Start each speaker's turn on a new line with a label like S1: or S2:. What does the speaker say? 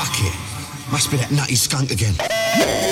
S1: Fuck it. Must be that nutty skunk again.